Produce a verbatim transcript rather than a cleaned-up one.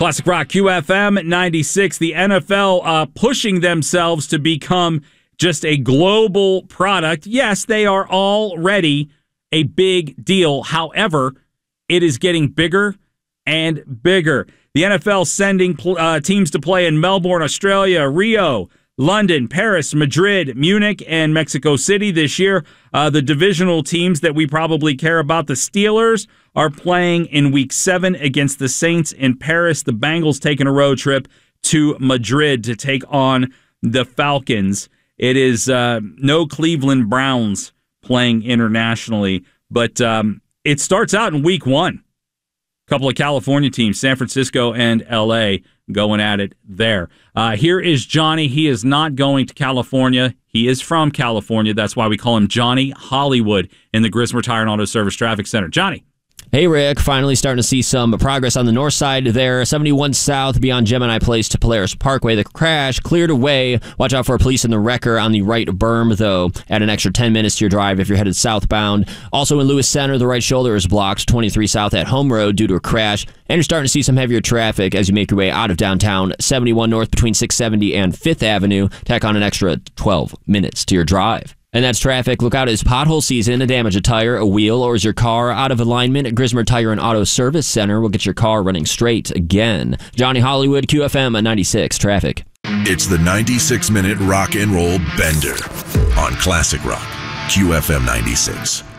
Classic Rock Q F M ninety-six. The N F L uh, pushing themselves to become just a global product. Yes, they are already a big deal. However, it is getting bigger and bigger. The N F L sending uh, teams to play in Melbourne, Australia, Rio, London, Paris, Madrid, Munich, and Mexico City this year. Uh, the divisional teams that we probably care about, the Steelers, are playing in Week seven against the Saints in Paris. The Bengals taking a road trip to Madrid to take on the Falcons. It is uh, no Cleveland Browns playing internationally, but um, it starts out in Week one. A couple of California teams, San Francisco and L A, going at it there. Uh, here is Johnny. He is not going to California. He is from California. That's why we call him Johnny Hollywood in the Grismer Tire and Auto Service Traffic Center. Johnny. Hey, Rick. Finally starting to see some progress on the north side there. seventy-one south beyond Gemini Place to Polaris Parkway. The crash cleared away. Watch out for police in the wrecker on the right berm, though. Add an extra ten minutes to your drive if you're headed southbound. Also in Lewis Center, the right shoulder is blocked. twenty-three south at Home Road due to a crash. And you're starting to see some heavier traffic as you make your way out of downtown. seventy-one north between six seventy and fifth Avenue. Tack on an extra twelve minutes to your drive. And that's traffic. Look out, it's pothole season. To damage a tire, a wheel, or is your car out of alignment? Grismer Tire and Auto Service Center will get your car running straight again. Johnny Hollywood, Q F M ninety-six Traffic. It's the ninety-six minute rock and roll bender on Classic Rock, Q F M ninety-six.